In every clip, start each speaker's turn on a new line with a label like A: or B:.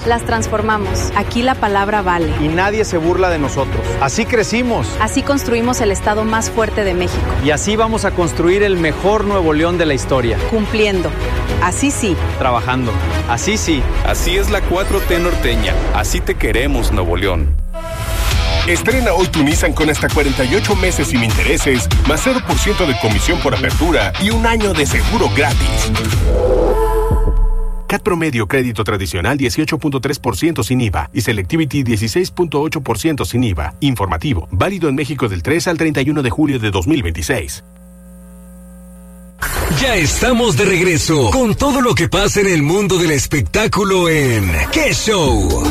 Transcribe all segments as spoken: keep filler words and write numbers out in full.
A: las transformamos. Aquí la palabra vale.
B: Y nadie se burla de nosotros. Así crecimos.
A: Así construimos el estado más fuerte de México.
B: Y así vamos a construir el mejor Nuevo León de la historia.
A: Cumpliendo. Así sí.
B: Trabajando. Así sí.
C: Así es la cuatro T norteña. Así te queremos, Nuevo León.
D: Estrena hoy tu Nissan con hasta cuarenta y ocho meses sin intereses, más cero por ciento de comisión por apertura y un año de seguro gratis. C A T promedio crédito tradicional dieciocho punto tres por ciento sin I V A y Selectivity dieciséis punto ocho por ciento sin I V A. Informativo, válido en México del tres al treinta y uno de julio de dos mil veintiséis.
E: Ya estamos de regreso con todo lo que pasa en el mundo del espectáculo en ¿Qué Show?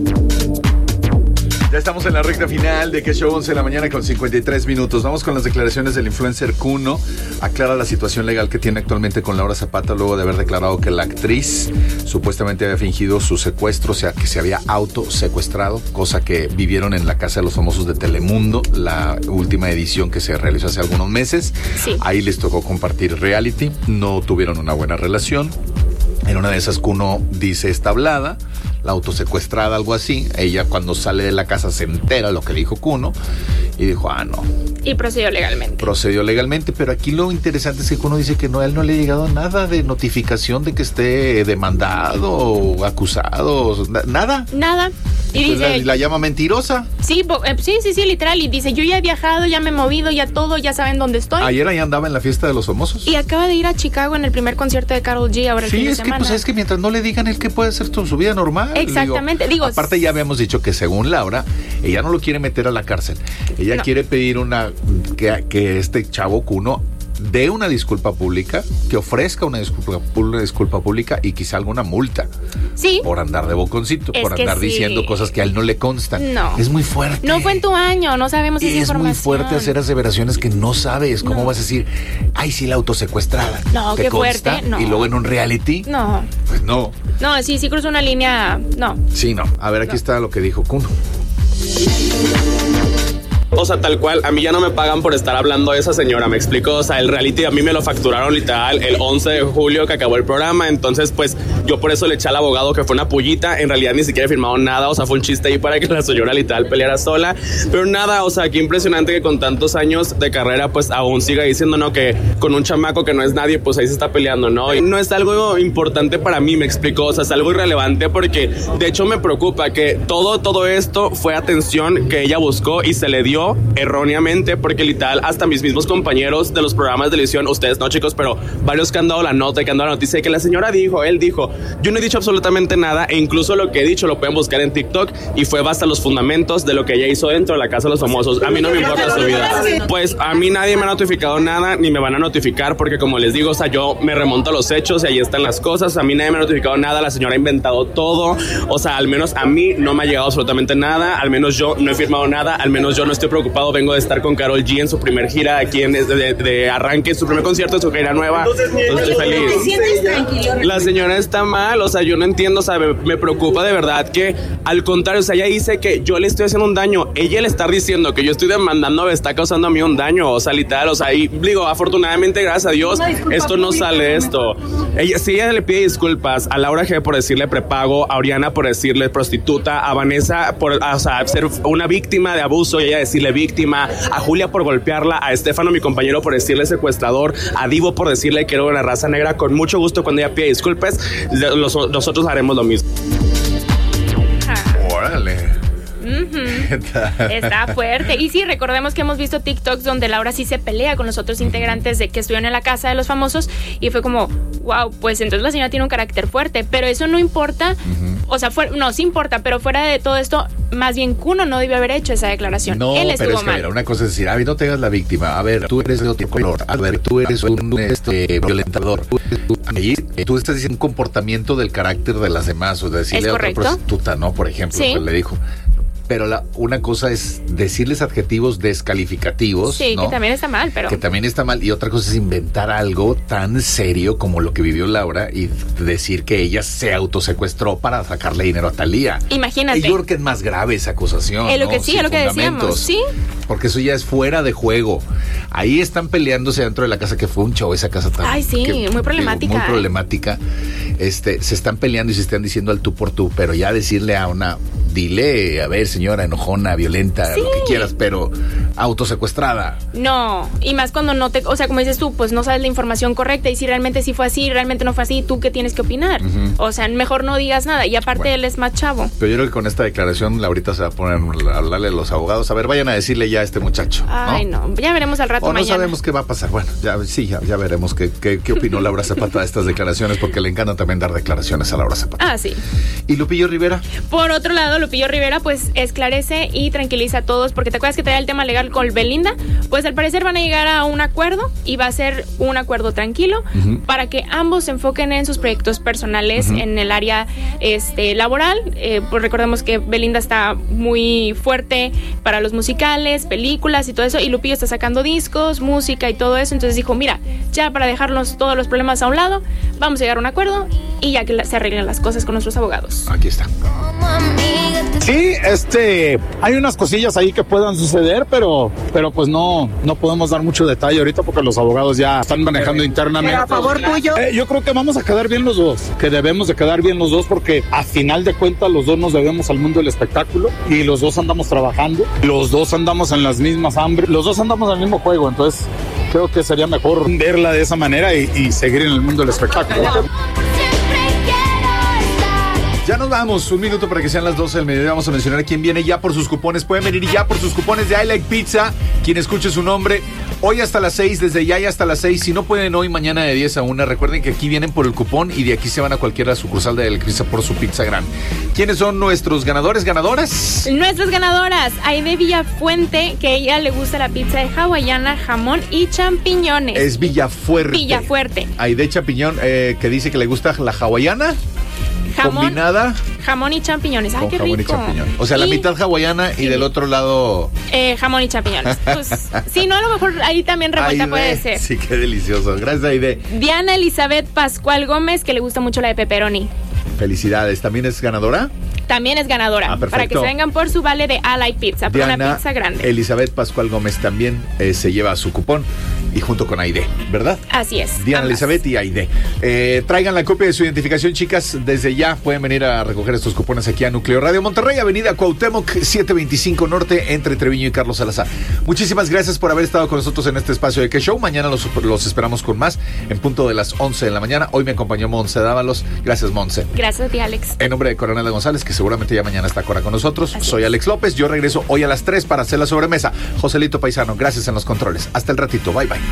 F: Ya estamos en la recta final de ¿Qué Show? once de la mañana con cincuenta y tres minutos. Vamos con las declaraciones del influencer Kuno. Aclara la situación legal que tiene actualmente con Laura Zapata luego de haber declarado que la actriz supuestamente había fingido su secuestro, o sea, que se había autosecuestrado, cosa que vivieron en la Casa de los Famosos de Telemundo, la última edición que se realizó hace algunos meses.
G: Sí.
F: Ahí les tocó compartir reality, no tuvieron una buena relación. En una de esas Kuno dice está hablada, la autosecuestrada, algo así. Ella cuando sale de la casa se entera lo que dijo Kuno y dijo, ah, no.
G: Y procedió legalmente.
F: Procedió legalmente, pero aquí lo interesante es que Kuno dice que no, a él no le ha llegado nada de notificación de que esté demandado o acusado, nada.
G: Nada. Y
F: Entonces
G: dice,
F: la, la llama mentirosa.
G: Sí, sí, sí, sí, literal. Y dice, yo ya he viajado, ya me he movido, ya todo, ya saben dónde estoy.
F: Ayer ahí andaba en la fiesta de los famosos.
G: Y acaba de ir a Chicago en el primer concierto de Karol G ahora el
F: sí,
G: fin de
F: es
G: semana.
F: que pues es que mientras no le digan él que puede hacer todo su vida normal.
G: Exactamente, digo,
F: digo aparte ya habíamos dicho que según Laura, ella no lo quiere meter a la cárcel. Ella
G: no.
F: quiere pedir una que, que este chavo Kuno dé una disculpa pública, que ofrezca una disculpa, una disculpa pública y quizá alguna multa.
G: Sí.
F: Por andar de boconcito,
G: Es
F: por
G: que
F: andar
G: sí.
F: diciendo cosas que a él no le constan.
G: No.
F: Es muy fuerte.
G: No fue en tu año, no sabemos esa
F: Es
G: información.
F: muy fuerte hacer aseveraciones que no sabes. ¿Cómo
G: No.
F: vas a decir, ay, sí, la autosecuestrada?
G: No,
F: ¿Te
G: qué
F: consta?
G: fuerte, no.
F: Y luego en un reality,
G: No.
F: pues no.
G: No, sí, sí cruzó una línea, no.
F: Sí, no. A ver, aquí
G: No.
F: está lo que dijo Kuno.
H: O sea, tal cual, a mí ya no me pagan por estar hablando de esa señora, ¿me explico? O sea, el reality a mí me lo facturaron literal el once de julio que acabó el programa, entonces pues yo por eso le eché al abogado que fue una pullita, en realidad ni siquiera he firmado nada, o sea, fue un chiste ahí para que la señora literal peleara sola, pero nada, o sea, qué impresionante que con tantos años de carrera pues aún siga diciendo, ¿no? Que con un chamaco que no es nadie, pues ahí se está peleando, ¿no? Y no es algo importante para mí, me explico, o sea, es algo irrelevante porque de hecho me preocupa que todo, todo esto fue atención que ella buscó y se le dio erróneamente, porque literal hasta mis mismos compañeros de los programas de televisión, ustedes no chicos, pero varios que han dado la nota y que han dado la noticia de que la señora dijo, él dijo, yo no he dicho absolutamente nada e incluso lo que he dicho lo pueden buscar en TikTok y fue basta los fundamentos de lo que ella hizo dentro de la Casa de los Famosos. A mí no me importa su vida. Pues a mí nadie me ha notificado nada ni me van a notificar porque como les digo, o sea, yo me remonto a los hechos y ahí están las cosas. A mí nadie me ha notificado nada, la señora ha inventado todo, o sea, al menos a mí no me ha llegado absolutamente nada, al menos yo no he firmado nada, al menos yo no estoy preocupado, vengo de estar con Karol G en su primer gira aquí en de, de, de arranque, su primer concierto, su gira nueva. Entonces, estoy feliz.
I: ¿Te sientes tranquilo?
H: La señora está mal, o sea, yo no entiendo, o sea, me, me preocupa de verdad que al contrario, o sea, ella dice que yo le estoy haciendo un daño, ella le está diciendo que yo estoy demandando, me está causando a mí un daño, o sea, literal, o sea, y digo, afortunadamente, gracias a Dios, esto no sale esto. Ella, si ella le pide disculpas a Laura G por decirle prepago, a Oriana por decirle prostituta, a Vanessa por, o sea, ser una víctima de abuso y ella decirle víctima, a Julia por golpearla, a Estefano, mi compañero, por decirle secuestrador, a Divo por decirle que era una raza negra, con mucho gusto cuando ella pide disculpas, los, nosotros haremos lo mismo.
F: Órale.
G: Uh-huh. Está fuerte. Y sí, recordemos que hemos visto TikToks donde Laura sí se pelea con los otros integrantes de que estuvieron en la Casa de los Famosos y fue como, wow, pues entonces la señora tiene un carácter fuerte, pero eso no importa, uh-huh. o sea, fue, no, sí importa, pero fuera de todo esto, más bien Kuno no debió haber hecho esa declaración.
F: No,
G: Él estuvo
F: pero es que
G: mal.
F: mira, una cosa es decir, a ver, no te hagas la víctima, a ver, tú eres de otro color, a ver, tú eres un este, violentador, tú, tú, ahí, tú estás diciendo un comportamiento del carácter de las demás, o de decirle a otra prostituta, ¿no? Por ejemplo,
G: sí.
F: pues le dijo. pero la, una cosa es decirles adjetivos descalificativos.
G: Sí,
F: ¿no?
G: que también está mal, pero...
F: Que también está mal. Y otra cosa es inventar algo tan serio como lo que vivió Laura y decir que ella se autosecuestró para sacarle dinero a Thalía.
G: Imagínate.
F: Y yo creo que es más grave esa acusación.
G: Es lo que
F: ¿no?
G: sí,
F: Sin
G: es lo que decíamos, sí.
F: Porque eso ya es fuera de juego. Ahí están peleándose dentro de la casa, que fue un show esa casa también.
G: Ay, sí,
F: que,
G: muy problemática.
F: Muy
G: ¿eh?
F: problemática. Este, se están peleando y se están diciendo al tú por tú, pero ya decirle a una, dile, a ver, señora enojona, violenta,
G: sí.
F: lo que quieras, pero autosecuestrada.
G: No, y más cuando no te, o sea, como dices tú, pues no sabes la información correcta y si realmente sí fue así, realmente no fue así, ¿tú qué tienes que opinar? Uh-huh. O sea, mejor no digas nada. Y aparte bueno, él es más chavo.
F: Pero yo creo que con esta declaración Laurita se va a poner a hablarle a los abogados. A ver, vayan a decirle ya a este muchacho.
G: Ay, no, no. Ya veremos al rato
F: o no
G: mañana.
F: sabemos qué va a pasar. Bueno, ya sí, ya, ya veremos qué, qué, qué opinó Laura Zapata de estas declaraciones, porque le encanta también dar declaraciones a Laura Zapata.
G: Ah, sí.
F: ¿Y Lupillo Rivera?
G: Por otro lado, Lupillo Rivera pues esclarece y tranquiliza a todos, porque te acuerdas que traía el tema legal con Belinda, pues al parecer van a llegar a un acuerdo y va a ser un acuerdo tranquilo uh-huh. para que ambos se enfoquen en sus proyectos personales uh-huh. en el área este, laboral. Eh, pues recordemos que Belinda está muy fuerte para los musicales, películas y todo eso, y Lupillo está sacando discos, música y todo eso, entonces dijo, mira, ya para dejarnos todos los problemas a un lado, vamos a llegar a un acuerdo y ya que se arreglen las cosas con nuestros abogados.
F: Aquí está.
I: Sí, este, hay unas cosillas ahí que puedan suceder, pero, pero pues no, no podemos dar mucho detalle ahorita porque los abogados ya están manejando internamente.
J: Pero a favor tuyo.
I: Eh, yo creo que vamos a quedar bien los dos, que debemos de quedar bien los dos porque a final de cuentas los dos nos debemos al mundo del espectáculo y los dos andamos trabajando, los dos andamos en las mismas hambres, los dos andamos en el mismo juego, entonces creo que sería mejor verla de esa manera y, y seguir en el mundo del espectáculo.
F: Ya nos vamos, un minuto para que sean las doce del mediodía. Vamos a mencionar quién viene ya por sus cupones. Pueden venir ya por sus cupones de I Like Pizza. Quien escuche su nombre, hoy hasta las seis, desde ya y hasta las seis. Si no pueden hoy, mañana de diez a una. Recuerden que aquí vienen por el cupón y de aquí se van a cualquiera sucursal de I Like Pizza por su pizza gran. ¿Quiénes son nuestros ganadores, ganadoras?
G: Nuestras ganadoras, Aide Villafuente, que a ella le gusta la pizza de hawaiana, jamón y champiñones.
F: Es Villafuerte.
G: Villafuerte.
F: Aide Champiñón, eh, que dice que le gusta la hawaiana. Jamón, combinada
G: jamón y champiñones. Ay,
F: con
G: qué
F: jamón
G: rico.
F: Y champiñón. O sea, y, la mitad hawaiana y sí. del otro lado
G: eh, jamón y champiñones. Pues sí, no, a lo mejor ahí también revuelta
F: Aide,
G: puede ser.
F: Sí, qué delicioso. Gracias, Aide.
G: Diana Elizabeth Pascual Gómez, que le gusta mucho la de pepperoni.
F: Felicidades. ¿También es ganadora?
G: También es ganadora.
F: Ah,
G: para que se vengan por su vale de I Like Pizza, por
F: Diana,
G: una pizza grande.
F: Elizabeth Pascual Gómez también eh, se lleva su cupón y junto con Aide, ¿verdad?
G: Así es.
F: Diana ambas. Elizabeth y Aide. Eh, traigan la copia de su identificación, chicas. Desde ya pueden venir a recoger estos cupones aquí a Núcleo Radio Monterrey, Avenida Cuauhtémoc, setecientos veinticinco Norte, entre Treviño y Carlos Salazar. Muchísimas gracias por haber estado con nosotros en este espacio de Que Show. Mañana los, los esperamos con más en punto de las once de la mañana. Hoy me acompañó Monse Dávalos. Gracias, Monse.
G: Gracias a ti, Alex.
F: En nombre de Coronel de González, que seguramente ya mañana está Cora con nosotros. Así Soy es. Alex López. Yo regreso hoy a las tres para hacer la sobremesa. Joselito Paisano, gracias en los controles. Hasta el ratito. Bye, bye.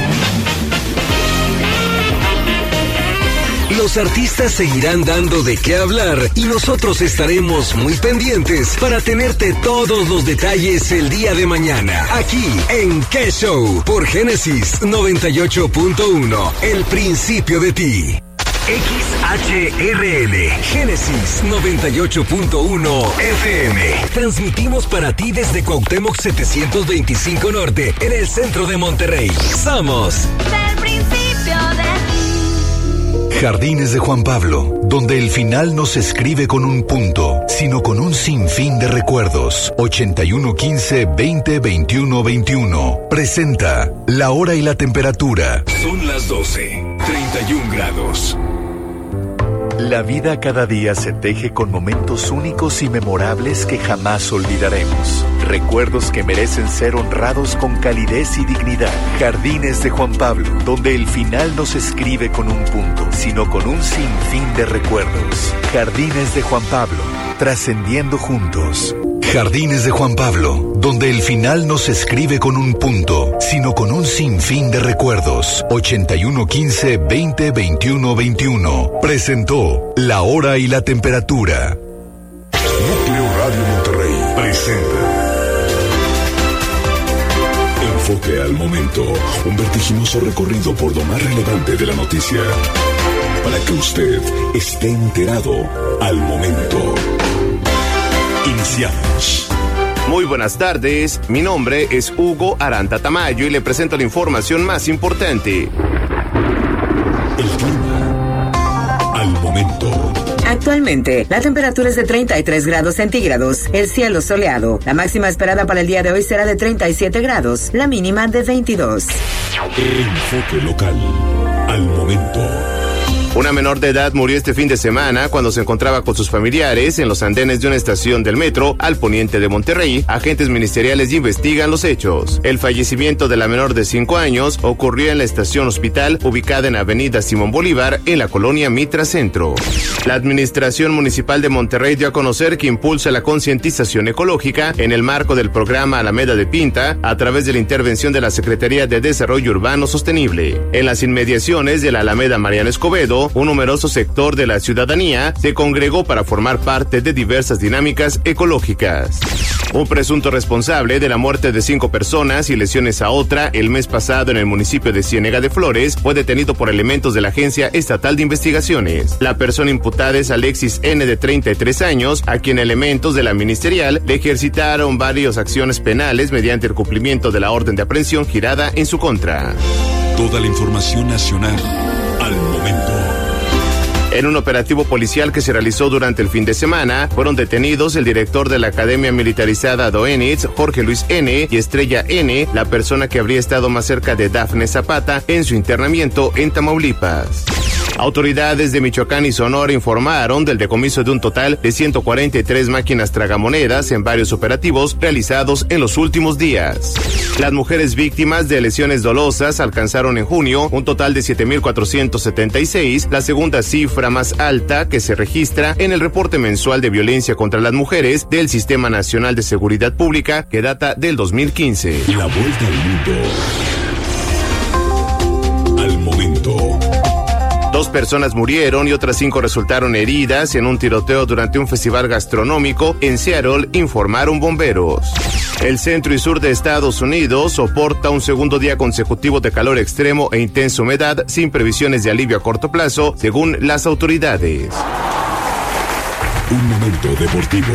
E: Los artistas seguirán dando de qué hablar y nosotros estaremos muy pendientes para tenerte todos los detalles el día de mañana. Aquí en Que Show por Génesis noventa y ocho punto uno. El principio de ti. X H R L Génesis noventa y ocho punto uno F M. Transmitimos para ti desde Cuauhtémoc setecientos veinticinco Norte, en el centro de Monterrey. Somos
K: del principio de ti.
L: Jardines de Juan Pablo, donde el final no se escribe con un punto, sino con un sinfín de recuerdos. ochenta y uno quince veinte veintiuno veintiuno. Presenta la hora y la temperatura.
E: Son las doce, treinta y un grados.
L: La vida cada día se teje con momentos únicos y memorables que jamás olvidaremos. Recuerdos que merecen ser honrados con calidez y dignidad. Jardines de Juan Pablo, donde el final no se escribe con un punto, sino con un sinfín de recuerdos. Jardines de Juan Pablo, trascendiendo juntos. Jardines de Juan Pablo, donde el final no se escribe con un punto, sino con un sinfín de recuerdos. ochenta y uno quince veinte veintiuno veintiuno. Presentó la hora y la temperatura.
M: Núcleo Radio Monterrey presenta Enfoque al Momento, un vertiginoso recorrido por lo más relevante de la noticia, para que usted esté enterado al momento. Iniciamos.
J: Muy buenas tardes, mi nombre es Hugo Aranta Tamayo y le presento la información más importante.
M: El clima al momento.
N: Actualmente, la temperatura es de treinta y tres grados centígrados, el cielo soleado. La máxima esperada para el día de hoy será de treinta y siete grados, la mínima de veintidós.
M: Enfoque local al momento.
J: Una menor de edad murió este fin de semana cuando se encontraba con sus familiares en los andenes de una estación del metro al poniente de Monterrey. Agentes ministeriales investigan los hechos. El fallecimiento de la menor de cinco años ocurrió en la estación hospital ubicada en Avenida Simón Bolívar en la colonia Mitra Centro. La Administración Municipal de Monterrey dio a conocer que impulsa la concientización ecológica en el marco del programa Alameda de Pinta a través de la intervención de la Secretaría de Desarrollo Urbano Sostenible. En las inmediaciones de la Alameda Mariano Escobedo, un numeroso sector de la ciudadanía se congregó para formar parte de diversas dinámicas ecológicas. Un presunto responsable de la muerte de cinco personas y lesiones a otra el mes pasado en el municipio de Ciénega de Flores fue detenido por elementos de la Agencia Estatal de Investigaciones. La persona imputada es Alexis N., de treinta y tres años, a quien elementos de la ministerial le ejercitaron varias acciones penales mediante el cumplimiento de la orden de aprehensión girada en su contra.
M: Toda la información nacional al momento.
J: En un operativo policial que se realizó durante el fin de semana, fueron detenidos el director de la Academia Militarizada Doenitz, Jorge Luis N., y Estrella N., la persona que habría estado más cerca de Dafne Zapata en su internamiento en Tamaulipas. Autoridades de Michoacán y Sonora informaron del decomiso de un total de ciento cuarenta y tres máquinas tragamonedas en varios operativos realizados en los últimos días. Las mujeres víctimas de lesiones dolosas alcanzaron en junio un total de siete mil cuatrocientos setenta y seis, la segunda cifra más alta que se registra en el reporte mensual de violencia contra las mujeres del Sistema Nacional de Seguridad Pública, que data del dos mil quince.
M: La vuelta al mundo al momento.
J: Dos personas murieron y otras cinco resultaron heridas en un tiroteo durante un festival gastronómico en Seattle, informaron bomberos. El centro y sur de Estados Unidos soporta un segundo día consecutivo de calor extremo e intensa humedad sin previsiones de alivio a corto plazo, según las autoridades.
M: Un momento deportivo.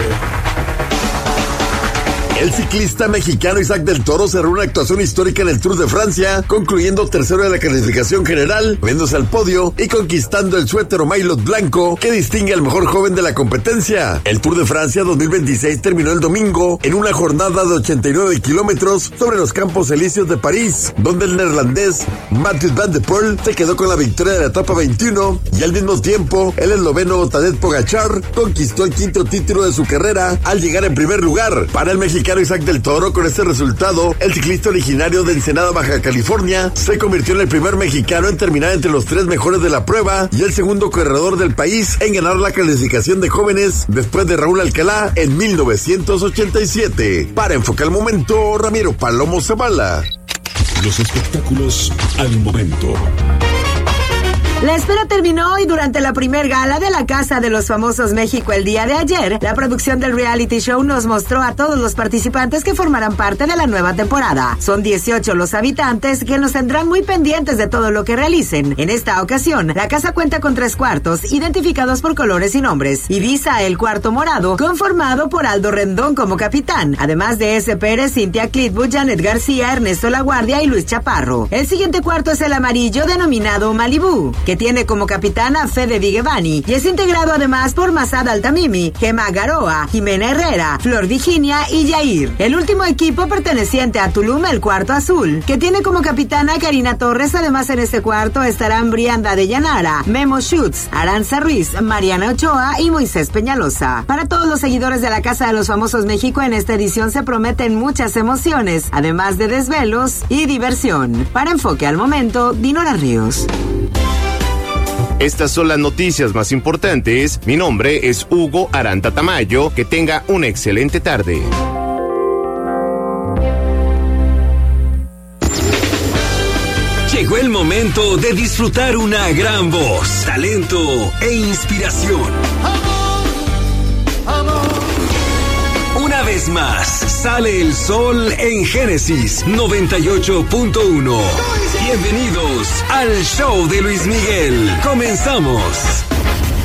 O: El ciclista mexicano Isaac del Toro cerró una actuación histórica en el Tour de Francia, concluyendo tercero en la clasificación general, viéndose al podio y conquistando el suéter o maillot blanco que distingue al mejor joven de la competencia. El Tour de Francia dos mil veintiséis terminó el domingo en una jornada de ochenta y nueve kilómetros sobre los Campos Elíseos de París, donde el neerlandés Mathieu van der Poel se quedó con la victoria de la etapa veintiuno y al mismo tiempo el esloveno Tadej Pogačar conquistó el quinto título de su carrera al llegar en primer lugar. Para el mexicano Isaac del Toro, con este resultado, el ciclista originario de Ensenada, Baja California, se convirtió en el primer mexicano en terminar entre los tres mejores de la prueba y el segundo corredor del país en ganar la clasificación de jóvenes después de Raúl Alcalá en mil novecientos ochenta y siete. Para Enfocar el Momento, Ramiro Palomo Zavala.
M: Los espectáculos al momento.
N: La espera terminó y durante la primer gala de la Casa de los Famosos México el día de ayer, la producción del reality show nos mostró a todos los participantes que formarán parte de la nueva temporada. Son dieciocho los habitantes que nos tendrán muy pendientes de todo lo que realicen. En esta ocasión, la casa cuenta con tres cuartos identificados por colores y nombres. Ibiza, el cuarto morado, conformado por Aldo Rendón como capitán, además de S. Pérez, Cintia Clitwood, Janet García, Ernesto Laguardia y Luis Chaparro. El siguiente cuarto es el amarillo denominado Malibú, que tiene como capitán a Fede Vigevani y es integrado además por Masad Altamimi, Gema Garoa, Jimena Herrera, Flor Virginia y Yair. El último equipo perteneciente a Tulum, el cuarto azul, que tiene como capitana a Karina Torres. Además en este cuarto estarán Brianda de Llanara, Memo Schutz, Aranza Ruiz, Mariana Ochoa y Moisés Peñalosa. Para todos los seguidores de la Casa de los Famosos México, en esta edición se prometen muchas emociones, además de desvelos y diversión. Para Enfoque al Momento, Dinora Ríos.
J: Estas son las noticias más importantes. Mi nombre es Hugo Aranta Tamayo. Que tenga una excelente tarde.
E: Llegó el momento de disfrutar una gran voz, talento e inspiración. Una vez más, sale el sol en Génesis noventa y ocho punto uno. Bienvenidos al show de Luis Miguel. Comenzamos.